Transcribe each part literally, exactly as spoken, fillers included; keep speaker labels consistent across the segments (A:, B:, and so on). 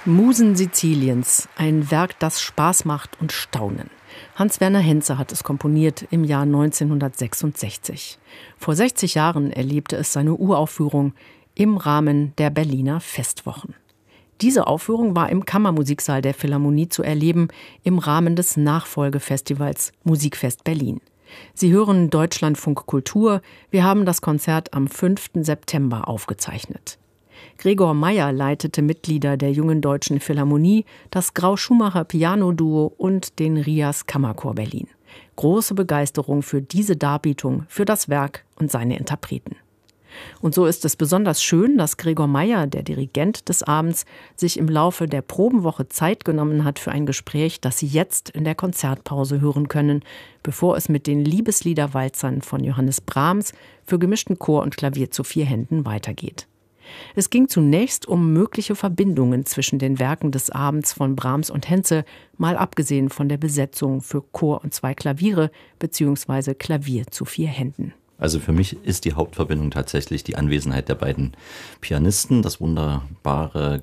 A: Musen Siziliens, ein Werk, das Spaß macht und Staunen. Hans-Werner Henze hat es komponiert im Jahr neunzehnhundertsechsundsechzig. Vor sechzig Jahren erlebte es seine Uraufführung im Rahmen der Berliner Festwochen. Diese Aufführung war im Kammermusiksaal der Philharmonie zu erleben im Rahmen des Nachfolgefestivals Musikfest Berlin. Sie hören Deutschlandfunk Kultur. Wir haben das Konzert am fünften September aufgezeichnet. Gregor Meyer leitete Mitglieder der Jungen Deutschen Philharmonie, das Grau-Schumacher Piano-Duo und den Rias Kammerchor Berlin. Große Begeisterung für diese Darbietung, für das Werk und seine Interpreten. Und so ist es besonders schön, dass Gregor Meyer, der Dirigent des Abends, sich im Laufe der Probenwoche Zeit genommen hat für ein Gespräch, das Sie jetzt in der Konzertpause hören können, bevor es mit den Liebesliederwalzern von Johannes Brahms für gemischten Chor und Klavier zu vier Händen weitergeht. Es ging zunächst um mögliche Verbindungen zwischen den Werken des Abends von Brahms und Henze, mal abgesehen von der Besetzung für Chor und zwei Klaviere bzw. Klavier zu vier Händen.
B: Also für mich ist die Hauptverbindung tatsächlich die Anwesenheit der beiden Pianisten, das wunderbare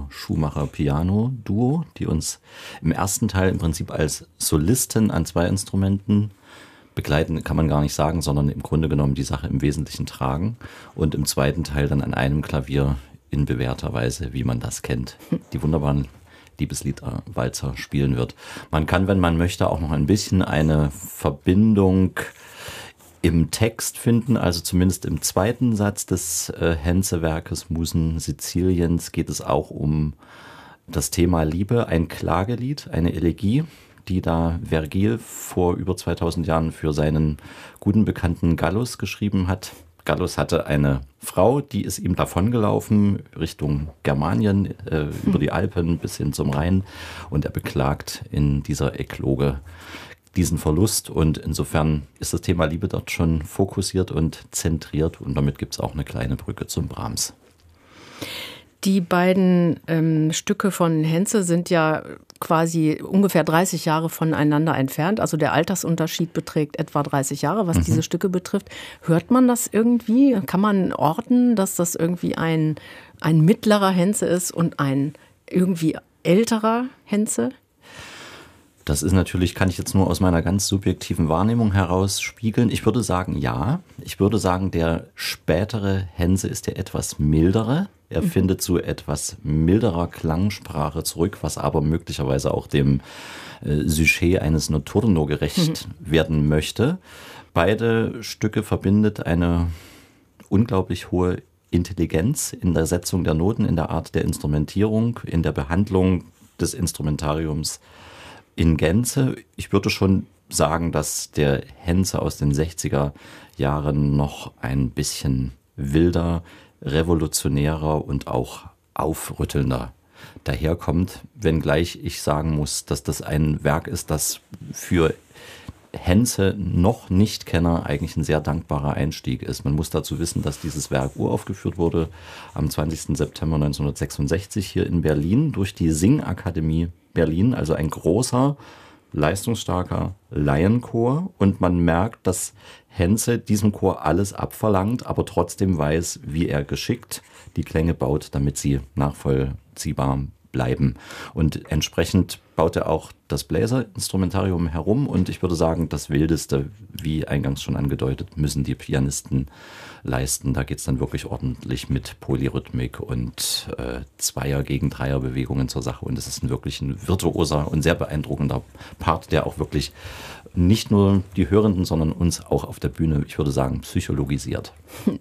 B: Grau-Schumacher-Piano-Duo, die uns im ersten Teil im Prinzip als Solisten an zwei Instrumenten begleiten, kann man gar nicht sagen, sondern im Grunde genommen die Sache im Wesentlichen tragen und im zweiten Teil dann an einem Klavier in bewährter Weise, wie man das kennt, die wunderbaren Liebesliederwalzer spielen wird. Man kann, wenn man möchte, auch noch ein bisschen eine Verbindung im Text finden, also zumindest im zweiten Satz des äh, Henze-Werkes Musen Siziliens geht es auch um das Thema Liebe, ein Klagelied, eine Elegie, die da Vergil vor über zweitausend Jahren für seinen guten Bekannten Gallus geschrieben hat. Gallus hatte eine Frau, die ist ihm davongelaufen Richtung Germanien, äh, hm. über die Alpen bis hin zum Rhein und er beklagt in dieser Ekloge diesen Verlust und insofern ist das Thema Liebe dort schon fokussiert und zentriert und damit gibt es auch eine kleine Brücke zum Brahms.
A: Die beiden ähm, Stücke von Henze sind ja quasi ungefähr dreißig Jahre voneinander entfernt. Also der Altersunterschied beträgt etwa dreißig Jahre, was mhm. diese Stücke betrifft. Hört man das irgendwie? Kann man orten, dass das irgendwie ein, ein mittlerer Henze ist und ein irgendwie älterer Henze?
B: Das ist natürlich, kann ich jetzt nur aus meiner ganz subjektiven Wahrnehmung heraus spiegeln. Ich würde sagen, ja. Ich würde sagen, der spätere Henze ist der etwas mildere. Er mhm. findet zu etwas milderer Klangsprache zurück, was aber möglicherweise auch dem äh, Sujet eines Notturno gerecht mhm. werden möchte. Beide Stücke verbindet eine unglaublich hohe Intelligenz in der Setzung der Noten, in der Art der Instrumentierung, in der Behandlung des Instrumentariums in Gänze. Ich würde schon sagen, dass der Henze aus den sechziger Jahren noch ein bisschen wilder, revolutionärer und auch aufrüttelnder daherkommt, wenngleich ich sagen muss, dass das ein Werk ist, das für Henze noch Nicht-Kenner eigentlich ein sehr dankbarer Einstieg ist. Man muss dazu wissen, dass dieses Werk uraufgeführt wurde am zwanzigsten September neunzehnhundertsechsundsechzig hier in Berlin durch die Singakademie Berlin, also ein großer, leistungsstarker Laienchor. Und man merkt, dass Henze diesem Chor alles abverlangt, aber trotzdem weiß, wie er geschickt die Klänge baut, damit sie nachvollziehbar bleiben. Und entsprechend baut er auch das Bläserinstrumentarium herum und ich würde sagen, das Wildeste, wie eingangs schon angedeutet, müssen die Pianisten leisten. Da geht es dann wirklich ordentlich mit Polyrhythmik und äh, Zweier- gegen Dreierbewegungen zur Sache und es ist ein wirklich ein virtuoser und sehr beeindruckender Part, der auch wirklich nicht nur die Hörenden, sondern uns auch auf der Bühne, ich würde sagen, psychologisiert.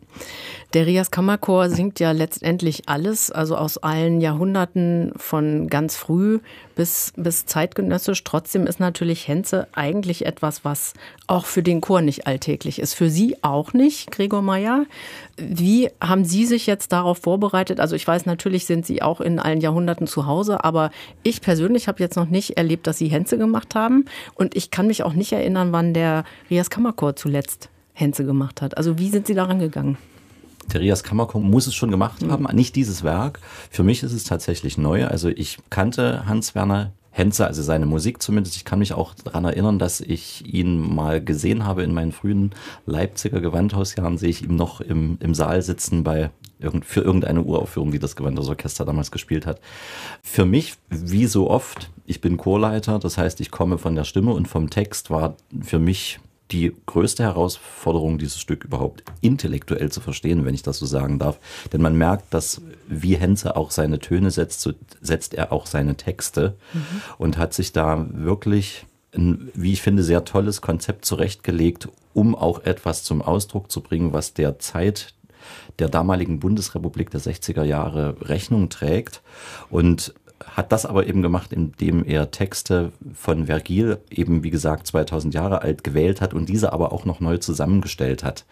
A: Der Rias Kammerchor singt ja letztendlich alles, also aus allen Jahrhunderten von ganz früh bis, bis zeitgenössisch. Trotzdem ist natürlich Henze eigentlich etwas, was auch für den Chor nicht alltäglich ist. Für Sie auch nicht, Gregor Meyer. Wie haben Sie sich jetzt darauf vorbereitet? Also ich weiß, natürlich sind Sie auch in allen Jahrhunderten zu Hause, aber ich persönlich habe jetzt noch nicht erlebt, dass Sie Henze gemacht haben. Und ich kann mich auch nicht erinnern, wann der Rias Kammerchor zuletzt Henze gemacht hat. Also wie sind Sie daran gegangen?
B: Der Rias Kammerchor muss es schon gemacht haben, mhm. nicht dieses Werk. Für mich ist es tatsächlich neu. Also ich kannte Hans-Werner Henze, also seine Musik zumindest. Ich kann mich auch daran erinnern, dass ich ihn mal gesehen habe in meinen frühen Leipziger Gewandhausjahren, sehe ich ihn noch im, im Saal sitzen bei für irgendeine Uraufführung, die das Gewandhausorchester damals gespielt hat. Für mich, wie so oft, ich bin Chorleiter, das heißt, ich komme von der Stimme und vom Text, war für mich die größte Herausforderung, dieses Stück überhaupt intellektuell zu verstehen, wenn ich das so sagen darf. Denn man merkt, dass wie Henze auch seine Töne setzt, so setzt er auch seine Texte mhm. und hat sich da wirklich ein, wie ich finde, sehr tolles Konzept zurechtgelegt, um auch etwas zum Ausdruck zu bringen, was der Zeit der damaligen Bundesrepublik der sechziger Jahre Rechnung trägt, und hat das aber eben gemacht, indem er Texte von Vergil, eben wie gesagt zweitausend Jahre alt, gewählt hat und diese aber auch noch neu zusammengestellt hat.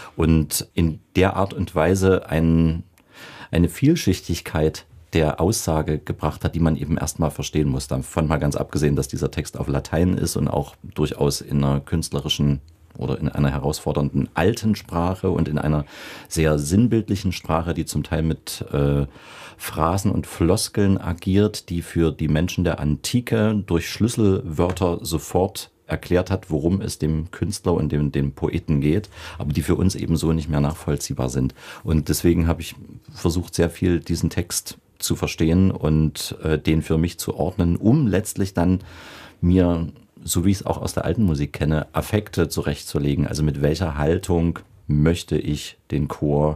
B: Und in der Art und Weise ein, eine Vielschichtigkeit der Aussage gebracht hat, die man eben erstmal verstehen muss. Davon mal ganz abgesehen, dass dieser Text auf Latein ist und auch durchaus in einer künstlerischen oder in einer herausfordernden alten Sprache und in einer sehr sinnbildlichen Sprache, die zum Teil mit äh, Phrasen und Floskeln agiert, die für die Menschen der Antike durch Schlüsselwörter sofort erklärt hat, worum es dem Künstler und dem, dem Poeten geht, aber die für uns eben so nicht mehr nachvollziehbar sind. Und deswegen habe ich versucht, sehr viel diesen Text zu verstehen und äh, den für mich zu ordnen, um letztlich dann mir, so wie ich es auch aus der alten Musik kenne, Affekte zurechtzulegen. Also mit welcher Haltung möchte ich den Chor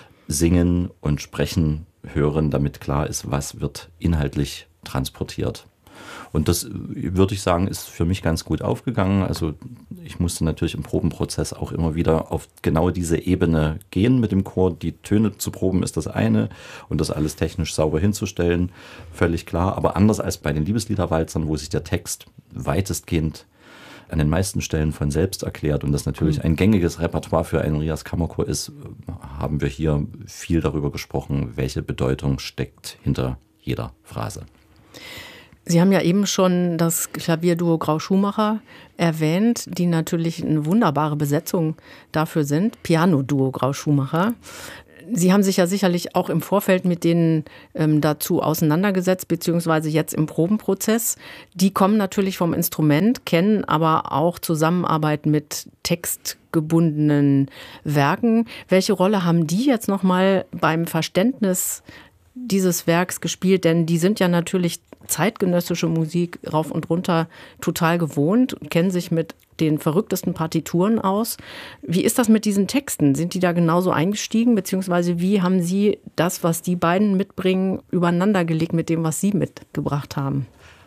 B: singen und sprechen hören, damit klar ist, was wird inhaltlich transportiert. Und das, würde ich sagen, ist für mich ganz gut aufgegangen. Also ich musste natürlich im Probenprozess auch immer wieder auf genau diese Ebene gehen mit dem Chor. Die Töne zu proben ist das eine und das alles technisch sauber hinzustellen, völlig klar. Aber anders als bei den Liebesliederwalzern, wo sich der Text weitestgehend an den meisten Stellen von selbst erklärt und das natürlich ein gängiges Repertoire für einen Rias Kammerchor ist, haben wir hier viel darüber gesprochen, welche Bedeutung steckt hinter jeder Phrase.
A: Sie haben ja eben schon das Klavierduo Grau-Schumacher erwähnt, die natürlich eine wunderbare Besetzung dafür sind. Piano-Duo Grau-Schumacher. Sie haben sich ja sicherlich auch im Vorfeld mit denen ähm, dazu auseinandergesetzt, beziehungsweise jetzt im Probenprozess. Die kommen natürlich vom Instrument, kennen aber auch Zusammenarbeit mit textgebundenen Werken. Welche Rolle haben die jetzt nochmal beim Verständnis dieses Werks gespielt? Denn die sind ja natürlich zeitgenössische Musik rauf und runter total gewohnt und kennen sich mit den verrücktesten Partituren aus. Wie ist das mit diesen Texten? Sind die da genauso eingestiegen? Beziehungsweise wie haben Sie das, was die beiden mitbringen, übereinander gelegt mit dem, was Sie mitgebracht haben?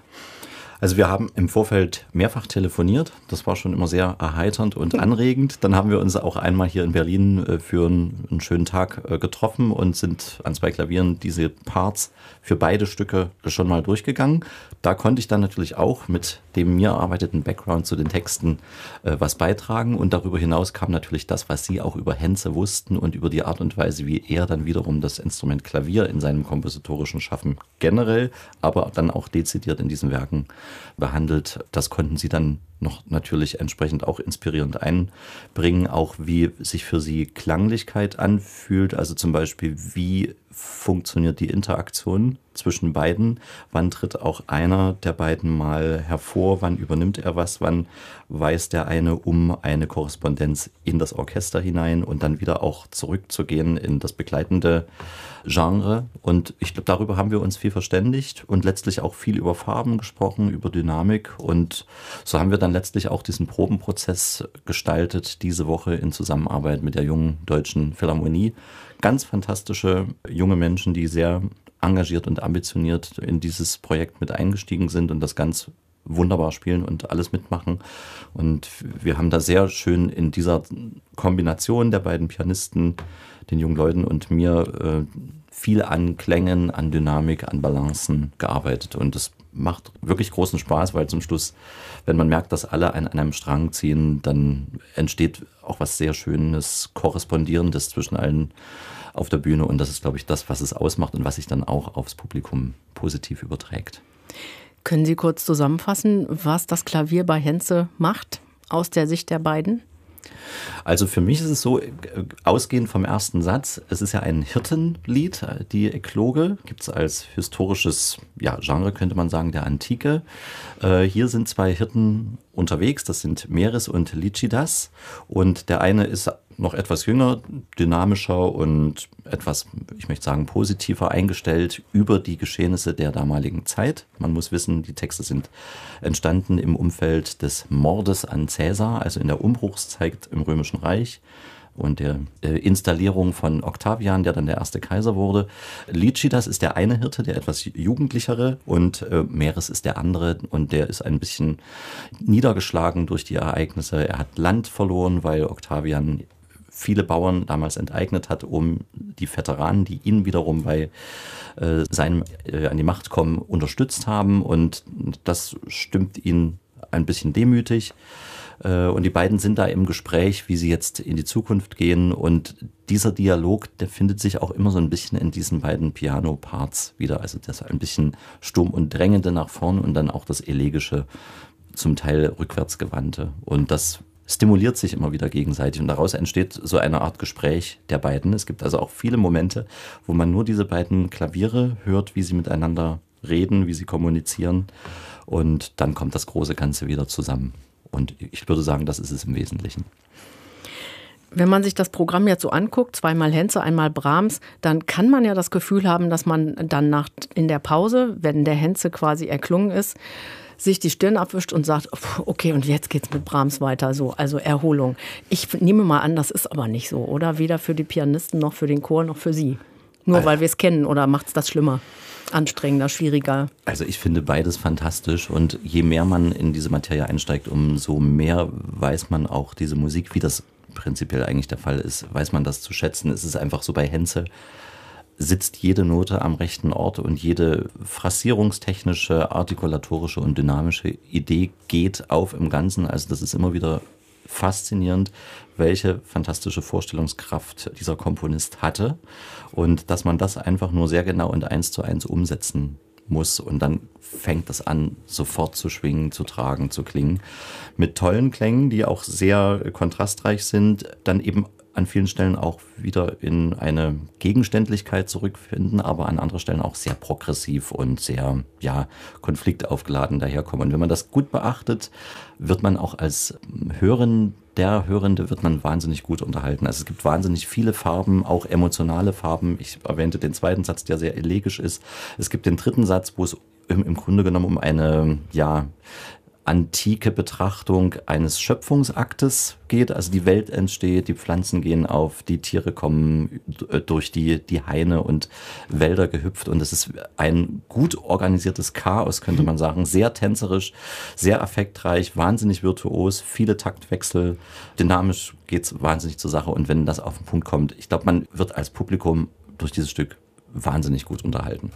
B: Also wir haben im Vorfeld mehrfach telefoniert. Das war schon immer sehr erheiternd und anregend. Dann haben wir uns auch einmal hier in Berlin für einen schönen Tag getroffen und sind an zwei Klavieren diese Parts für beide Stücke schon mal durchgegangen. Da konnte ich dann natürlich auch mit dem mir erarbeiteten Background zu den Texten äh, was beitragen. Und darüber hinaus kam natürlich das, was Sie auch über Henze wussten und über die Art und Weise, wie er dann wiederum das Instrument Klavier in seinem kompositorischen Schaffen generell, aber dann auch dezidiert in diesen Werken behandelt. Das konnten Sie dann noch natürlich entsprechend auch inspirierend einbringen, auch wie sich für Sie Klanglichkeit anfühlt, also zum Beispiel, wie funktioniert die Interaktion zwischen beiden, wann tritt auch einer der beiden mal hervor, wann übernimmt er was, wann weiß der eine um eine Korrespondenz in das Orchester hinein und dann wieder auch zurückzugehen in das begleitende Genre. Und ich glaube, darüber haben wir uns viel verständigt und letztlich auch viel über Farben gesprochen, über Dynamik, und so haben wir dann letztlich auch diesen Probenprozess gestaltet, diese Woche in Zusammenarbeit mit der Jungen Deutschen Philharmonie. Ganz fantastische junge Menschen, die sehr engagiert und ambitioniert in dieses Projekt mit eingestiegen sind und das ganz wunderbar spielen und alles mitmachen. Und wir haben da sehr schön in dieser Kombination der beiden Pianisten, den jungen Leuten und mir, viel an Klängen, an Dynamik, an Balancen gearbeitet. Und das macht wirklich großen Spaß, weil zum Schluss, wenn man merkt, dass alle an einem Strang ziehen, dann entsteht auch was sehr Schönes, Korrespondierendes zwischen allen auf der Bühne. Und das ist, glaube ich, das, was es ausmacht und was sich dann auch aufs Publikum positiv überträgt.
A: Können Sie kurz zusammenfassen, was das Klavier bei Henze macht, aus der Sicht der beiden?
B: Also für mich ist es so, ausgehend vom ersten Satz, es ist ja ein Hirtenlied, die Ekloge, gibt es als historisches ja, Genre, könnte man sagen, der Antike. Äh, hier sind zwei Hirten unterwegs, das sind Meres und Lycidas, und der eine ist noch etwas jünger, dynamischer und etwas, ich möchte sagen, positiver eingestellt über die Geschehnisse der damaligen Zeit. Man muss wissen, die Texte sind entstanden im Umfeld des Mordes an Caesar, also in der Umbruchszeit im Römischen Reich und der äh, Installierung von Octavian, der dann der erste Kaiser wurde. Lycidas ist der eine Hirte, der etwas jugendlichere, und äh, Meres ist der andere, und der ist ein bisschen niedergeschlagen durch die Ereignisse. Er hat Land verloren, weil Octavian viele Bauern damals enteignet hat, um die Veteranen, die ihn wiederum bei äh, seinem äh, an die Macht kommen, unterstützt haben, und das stimmt ihn ein bisschen demütig. Und die beiden sind da im Gespräch, wie sie jetzt in die Zukunft gehen. Und dieser Dialog, der findet sich auch immer so ein bisschen in diesen beiden Piano-Parts wieder. Also das ein bisschen Sturm und Drängende nach vorn und dann auch das elegische, zum Teil rückwärtsgewandte. Und das stimuliert sich immer wieder gegenseitig. Und daraus entsteht so eine Art Gespräch der beiden. Es gibt also auch viele Momente, wo man nur diese beiden Klaviere hört, wie sie miteinander reden, wie sie kommunizieren. Und dann kommt das große Ganze wieder zusammen. Und ich würde sagen, das ist es im Wesentlichen.
A: Wenn man sich das Programm jetzt so anguckt, zweimal Henze, einmal Brahms, dann kann man ja das Gefühl haben, dass man dann nach, in der Pause, wenn der Henze quasi erklungen ist, sich die Stirn abwischt und sagt, okay, und jetzt geht's mit Brahms weiter, so, also Erholung. Ich nehme mal an, das ist aber nicht so, oder? Weder für die Pianisten noch für den Chor noch für Sie. Nur also, weil wir es kennen, oder macht's das schlimmer? Anstrengender, schwieriger?
B: Also ich finde beides fantastisch, und je mehr man in diese Materie einsteigt, umso mehr weiß man auch diese Musik, wie das prinzipiell eigentlich der Fall ist, weiß man das zu schätzen. Es ist einfach so, bei Henze sitzt jede Note am rechten Ort und jede phrasierungstechnische, artikulatorische und dynamische Idee geht auf im Ganzen. Also das ist immer wieder faszinierend, welche fantastische Vorstellungskraft dieser Komponist hatte, und dass man das einfach nur sehr genau und eins zu eins umsetzen muss, und dann fängt das an, sofort zu schwingen, zu tragen, zu klingen, mit tollen Klängen, die auch sehr kontrastreich sind, dann eben an vielen Stellen auch wieder in eine Gegenständlichkeit zurückfinden, aber an anderen Stellen auch sehr progressiv und sehr, ja, konfliktaufgeladen daherkommen. Und wenn man das gut beachtet, wird man auch als Hörerin, der Hörende, wird man wahnsinnig gut unterhalten. Also es gibt wahnsinnig viele Farben, auch emotionale Farben. Ich erwähnte den zweiten Satz, der sehr elegisch ist. Es gibt den dritten Satz, wo es im, im Grunde genommen um eine, ja, antike Betrachtung eines Schöpfungsaktes geht. Also die Welt entsteht, die Pflanzen gehen auf, die Tiere kommen durch die, die Haine und Wälder gehüpft, und es ist ein gut organisiertes Chaos, könnte man sagen. Sehr tänzerisch, sehr affektreich, wahnsinnig virtuos, viele Taktwechsel, dynamisch geht's wahnsinnig zur Sache, und wenn das auf den Punkt kommt, ich glaube, man wird als Publikum durch dieses Stück wahnsinnig gut unterhalten.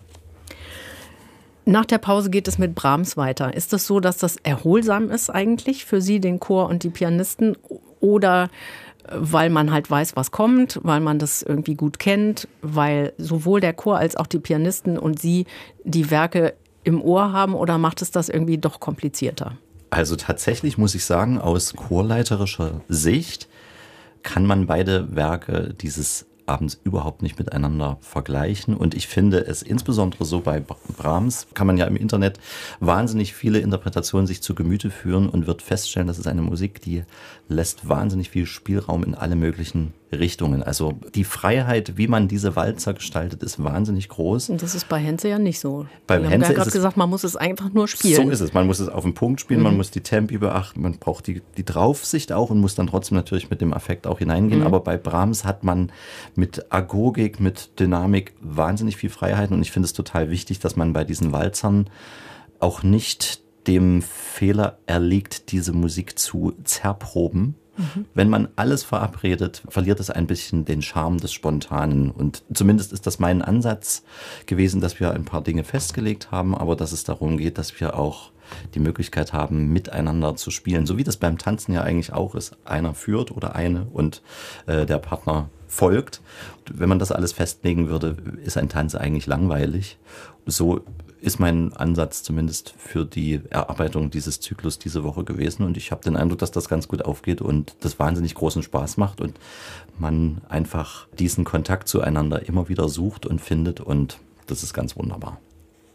A: Nach der Pause geht es mit Brahms weiter. Ist es so, dass das erholsam ist eigentlich für Sie, den Chor und die Pianisten? Oder weil man halt weiß, was kommt, weil man das irgendwie gut kennt, weil sowohl der Chor als auch die Pianisten und Sie die Werke im Ohr haben? Oder macht es das irgendwie doch komplizierter?
B: Also tatsächlich muss ich sagen, aus chorleiterischer Sicht kann man beide Werke dieses abends überhaupt nicht miteinander vergleichen. Und ich finde es insbesondere so bei Brahms, kann man ja im Internet wahnsinnig viele Interpretationen sich zu Gemüte führen und wird feststellen, das ist eine Musik, die lässt wahnsinnig viel Spielraum in alle möglichen Richtungen. Also die Freiheit, wie man diese Walzer gestaltet, ist wahnsinnig groß.
A: Und das ist bei Henze ja nicht so.
B: Beim
A: Wir
B: Henze
A: haben ja gerade
B: ist
A: gesagt, man muss es einfach nur spielen.
B: So ist es. Man muss es auf den Punkt spielen, mhm. man muss die Tempi beachten, man braucht die, die Draufsicht auch und muss dann trotzdem natürlich mit dem Affekt auch hineingehen. Mhm. Aber bei Brahms hat man mit Agogik, mit Dynamik wahnsinnig viel Freiheiten, und ich finde es total wichtig, dass man bei diesen Walzern auch nicht dem Fehler erliegt, diese Musik zu zerproben. Mhm. Wenn man alles verabredet, verliert es ein bisschen den Charme des Spontanen. Und zumindest ist das mein Ansatz gewesen, dass wir ein paar Dinge festgelegt haben, aber dass es darum geht, dass wir auch die Möglichkeit haben, miteinander zu spielen. So wie das beim Tanzen ja eigentlich auch ist. Einer führt oder eine und äh, der Partner folgt. Wenn man das alles festlegen würde, ist ein Tanz eigentlich langweilig. So ist mein Ansatz zumindest für die Erarbeitung dieses Zyklus diese Woche gewesen, und ich habe den Eindruck, dass das ganz gut aufgeht und das wahnsinnig großen Spaß macht und man einfach diesen Kontakt zueinander immer wieder sucht und findet, und das ist ganz wunderbar.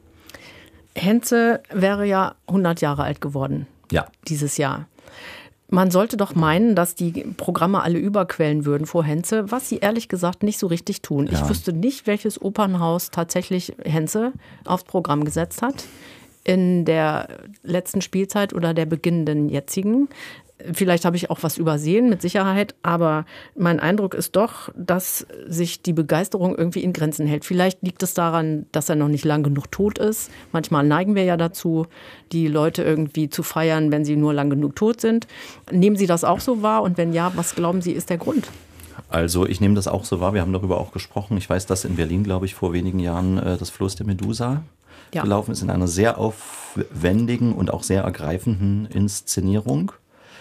A: Henze wäre ja hundert Jahre alt geworden.
B: Ja.
A: Dieses Jahr. Man sollte doch meinen, dass die Programme alle überquellen würden vor Henze, was sie ehrlich gesagt nicht so richtig tun. Ja. Ich wüsste nicht, welches Opernhaus tatsächlich Henze aufs Programm gesetzt hat in der letzten Spielzeit oder der beginnenden jetzigen. Vielleicht habe ich auch was übersehen, mit Sicherheit, aber mein Eindruck ist doch, dass sich die Begeisterung irgendwie in Grenzen hält. Vielleicht liegt es daran, dass er noch nicht lang genug tot ist. Manchmal neigen wir ja dazu, die Leute irgendwie zu feiern, wenn sie nur lang genug tot sind. Nehmen Sie das auch so wahr? Und wenn ja, was glauben Sie, ist der Grund?
B: Also ich nehme das auch so wahr. Wir haben darüber auch gesprochen. Ich weiß, dass in Berlin, glaube ich, vor wenigen Jahren äh, das Floß der Medusa ja. gelaufen ist in einer sehr aufwendigen und auch sehr ergreifenden Inszenierung.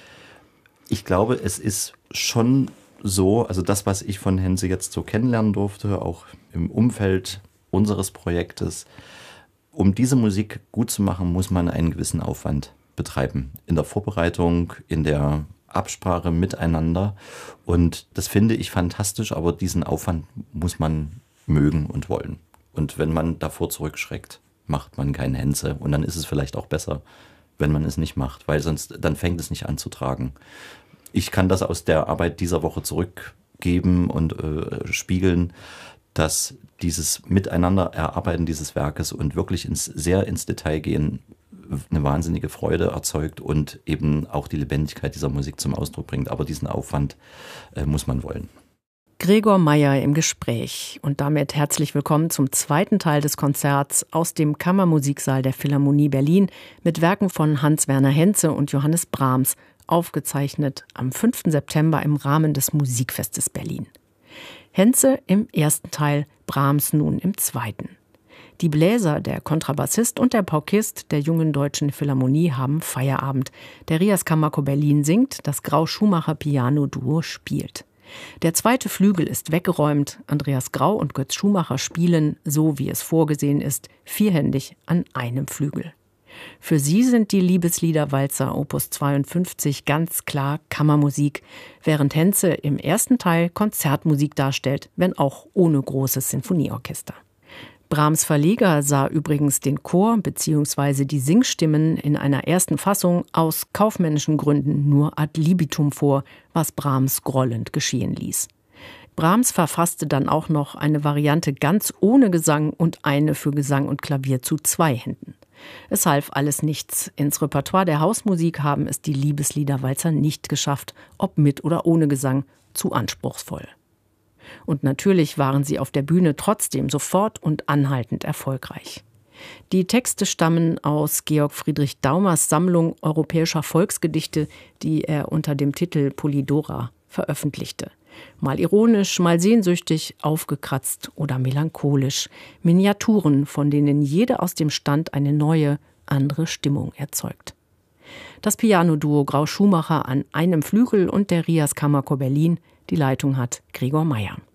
B: Ich glaube, es ist schon so, also das, was ich von Hense jetzt so kennenlernen durfte, auch im Umfeld unseres Projektes, um diese Musik gut zu machen, muss man einen gewissen Aufwand betreiben. In der Vorbereitung, in der Absprache miteinander. Und das finde ich fantastisch, aber diesen Aufwand muss man mögen und wollen. Und wenn man davor zurückschreckt, macht man keinen Hense. Und dann ist es vielleicht auch besser, wenn man es nicht macht, weil sonst dann fängt es nicht an zu tragen. Ich kann das aus der Arbeit dieser Woche zurückgeben und äh, spiegeln, dass dieses Miteinander erarbeiten dieses Werkes und wirklich ins, sehr ins Detail gehen eine wahnsinnige Freude erzeugt und eben auch die Lebendigkeit dieser Musik zum Ausdruck bringt. Aber diesen Aufwand äh, muss man wollen.
A: Gregor Meyer im Gespräch und damit herzlich willkommen zum zweiten Teil des Konzerts aus dem Kammermusiksaal der Philharmonie Berlin mit Werken von Hans-Werner Henze und Johannes Brahms, aufgezeichnet am fünften September im Rahmen des Musikfestes Berlin. Henze im ersten Teil, Brahms nun im zweiten. Die Bläser, der Kontrabassist und der Paukist der Jungen Deutschen Philharmonie haben Feierabend. Der Rias Kammerchor Berlin singt, das Grau-Schumacher-Piano-Duo spielt. Der zweite Flügel ist weggeräumt. Andreas Grau und Götz Schumacher spielen, so wie es vorgesehen ist, vierhändig an einem Flügel. Für sie sind die Liebesliederwalzer Opus zweiundfünfzig ganz klar Kammermusik, während Henze im ersten Teil Konzertmusik darstellt, wenn auch ohne großes Sinfonieorchester. Brahms Verleger sah übrigens den Chor bzw. die Singstimmen in einer ersten Fassung aus kaufmännischen Gründen nur ad libitum vor, was Brahms grollend geschehen ließ. Brahms verfasste dann auch noch eine Variante ganz ohne Gesang und eine für Gesang und Klavier zu zwei Händen. Es half alles nichts. Ins Repertoire der Hausmusik haben es die Liebesliederwalzer nicht geschafft, ob mit oder ohne Gesang, zu anspruchsvoll. Und natürlich waren sie auf der Bühne trotzdem sofort und anhaltend erfolgreich. Die Texte stammen aus Georg Friedrich Daumers Sammlung europäischer Volksgedichte, die er unter dem Titel Polydora veröffentlichte. Mal ironisch, mal sehnsüchtig, aufgekratzt oder melancholisch. Miniaturen, von denen jede aus dem Stand eine neue, andere Stimmung erzeugt. Das Piano-Duo Grau-Schumacher an einem Flügel und der Rias Kammerchor Berlin. Die Leitung hat Gregor Meyer.